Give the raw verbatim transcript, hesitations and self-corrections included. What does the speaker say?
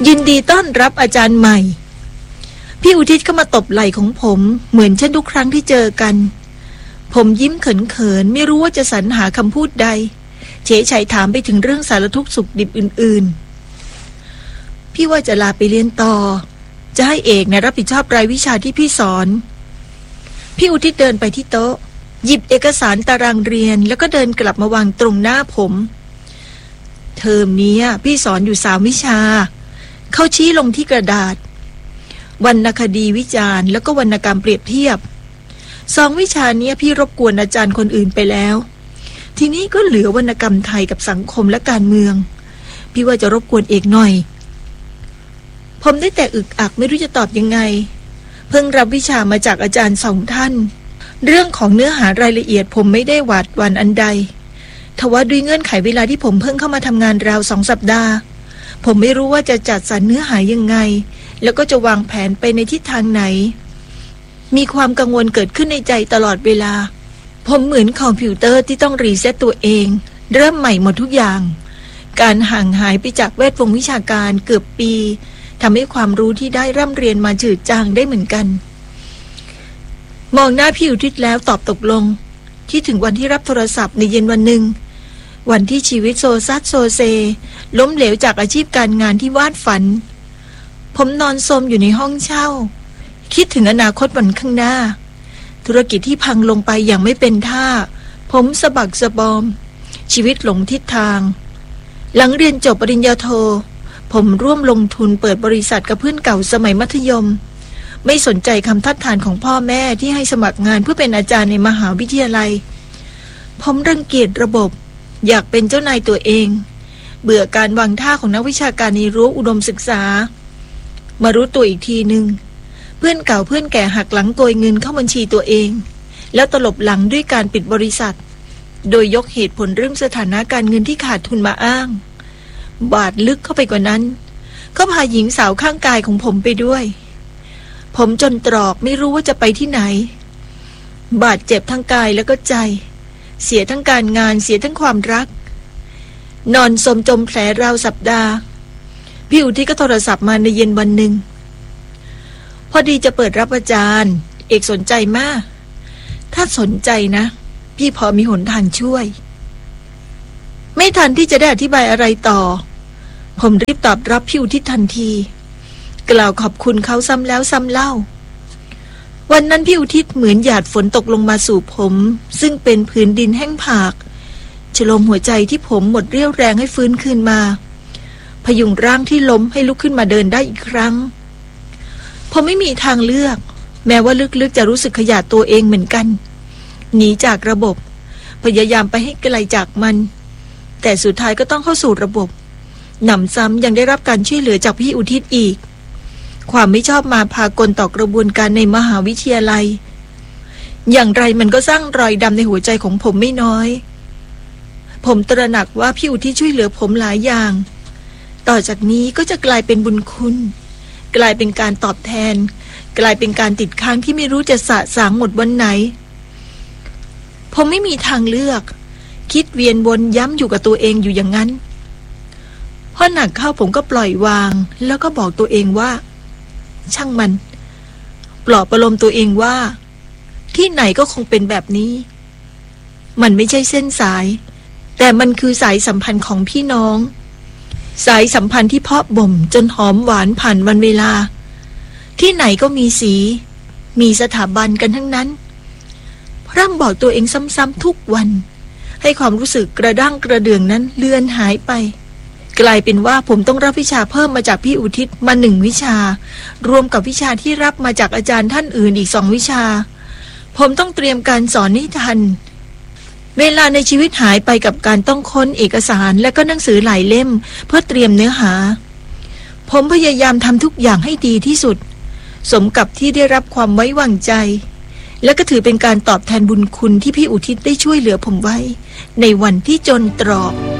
ยินดีต้อนรับอาจารย์ใหม่พี่อุทิศเข้ามาตบไหล่ของผมเหมือนเช่นทุกครั้งที่เจอกันผมยิ้มเขินๆไม่รู้ว่าจะสรรหาคำพูดใดเฉยชัยถามไปถึงเรื่องสารทุกข์สุขดิบอื่นๆพี่ว่าจะลาไปเรียนต่อจะให้เอกนะรับผิดชอบรายวิชาที่พี่สอนพี่อุทิศเดินไปที่โต๊ะหยิบเอกสารตารางเรียนแล้วก็เดินกลับมาวางตรงหน้าผมเทอมนี้พี่สอนอยู่สามวิชาเขาชี้ลงที่กระดาษวรรณคดีวิจารณ์แล้วก็วรรณกรรมเปรียบเทียบสองวิชานี้พี่รบกวนอาจารย์คนอื่นไปแล้วทีนี้ก็เหลือวรรณกรรมไทยกับสังคมและการเมืองพี่ว่าจะรบกวนเอกหน่อยผมได้แต่อึกอักไม่รู้จะตอบยังไงเพิ่งรับวิชามาจากอาจารย์สองท่านเรื่องของเนื้อหารายละเอียดผมไม่ได้หวาดหวั่นอันใดทว่าด้วยเงื่อนไขเวลาที่ผมเพิ่งเข้ามาทำงานราวสองสัปดาห์ผมไม่รู้ว่าจะจัดสรรเนื้อหายังไงแล้วก็จะวางแผนไปในทิศทางไหนมีความกังวลเกิดขึ้นในใจตลอดเวลาผมเหมือนคอมพิวเตอร์ที่ต้องรีเซ็ตตัวเองเริ่มใหม่หมดทุกอย่างการห่างหายไปจากแวดวงวิชาการเกือบปีทำให้ความรู้ที่ได้ร่ำเรียนมาจืดจางได้เหมือนกันมองหน้าพี่อุทิศแล้วตอบตกลงที่ถึงวันที่รับโทรศัพท์ในเย็นวันหนึ่งวันที่ชีวิตโซซัดโซเซล้มเหลวจากอาชีพการงานที่วาดฝันผมนอนซมอยู่ในห้องเช่าคิดถึงอนาคตวันข้างหน้าธุรกิจที่พังลงไปอย่างไม่เป็นท่าผมสะบักสะบอมชีวิตหลงทิศทางหลังเรียนจบปริญญาโทผมร่วมลงทุนเปิดบริษัทกับเพื่อนเก่าสมัยมัธยมไม่สนใจคำทัดทานของพ่อแม่ที่ให้สมัครงานเพื่อเป็นอาจารย์ในมหาวิทยาลัยผมรังเกียจระบบอยากเป็นเจ้านายตัวเองเบื่อการวางท่าของนักวิชาการในรั้วอุดมศึกษามารู้ตัวอีกทีหนึ่งเพื่อนเก่าเพื่อนแก่หักหลังโกยเงินเข้าบัญชีตัวเองแล้วตลบหลังด้วยการปิดบริษัทโดยยกเหตุผลเรื่องสถานะการเงินที่ขาดทุนมาอ้างบาดลึกเข้าไปกว่านั้นเขาพาหญิงสาวข้างกายของผมไปด้วยผมจนตรอกไม่รู้ว่าจะไปที่ไหนบาดเจ็บทั้งกายแล้วก็ใจเสียทั้งการงานเสียทั้งความรักนอนสมจมแผลราวสัปดาห์พี่อุทิศก็โทรศัพท์มาในเย็นวันหนึ่งพอดีจะเปิดรับอาจารย์เอกสนใจมากถ้าสนใจนะพี่พอมีหนทางช่วยไม่ทันที่จะได้อธิบายอะไรต่อผมรีบตอบรับพี่อุทิศทันทีกล่าวขอบคุณเขาซ้ำแล้วซ้ำเล่าวันนั้นพี่อุทิศเหมือนหยาดฝนตกลงมาสู่ผมซึ่งเป็นผืนดินแห้งผากฉโลมหัวใจที่ผมหมดเรี่ยวแรงให้ฟื้นคืนมาพยุงร่างที่ล้มให้ลุกขึ้นมาเดินได้อีกครั้งผมไม่มีทางเลือกแม้ว่าลึกๆจะรู้สึกขยาดตัวเองเหมือนกันหนีจากระบบพยายามไปให้ไกลจากมันแต่สุดท้ายก็ต้องเข้าสู่ระบบหนำซ้ำยังได้รับการช่วยเหลือจากพี่อุทิศอีกความไม่ชอบมาพากลต่อกระบวนการในมหาวิทยาลัยอย่างไรมันก็สร้างรอยดำในหัวใจของผมไม่น้อยผมตระหนักว่าพี่อุทิศช่วยเหลือผมหลายอย่างต่อจากนี้ก็จะกลายเป็นบุญคุณกลายเป็นการตอบแทนกลายเป็นการติดค้างที่ไม่รู้จะสะสางหมดวันไหนผมไม่มีทางเลือกคิดเวียนวนย้ำอยู่กับตัวเองอยู่อย่างนั้นพอหนักเข้าผมก็ปล่อยวางแล้วก็บอกตัวเองว่าช่างมันปลอบประโลมตัวเองว่าที่ไหนก็คงเป็นแบบนี้มันไม่ใช่เส้นสายแต่มันคือสายสัมพันธ์ของพี่น้องสายสัมพันธ์ที่เพาะบ่มจนหอมหวานผ่านวันเวลาที่ไหนก็มีสีมีสถาบันกันทั้งนั้นพร่ำบอกตัวเองซ้ำๆทุกวันให้ความรู้สึกกระด้างกระเดื่องนั้นเลือนหายไปกลายเป็นว่าผมต้องรับวิชาเพิ่มมาจากพี่อุทิศมาหนึ่งวิชารวมกับวิชาที่รับมาจากอาจารย์ท่านอื่นอีกสองวิชาผมต้องเตรียมการสอนให้ทันเวลาในชีวิตหายไปกับการต้องค้นเอกสารและก็หนังสือหลายเล่มเพื่อเตรียมเนื้อหาผมพยายามทำทุกอย่างให้ดีที่สุดสมกับที่ได้รับความไว้วางใจและก็ถือเป็นการตอบแทนบุญคุณที่พี่อุทิศได้ช่วยเหลือผมไว้ในวันที่จนตรอก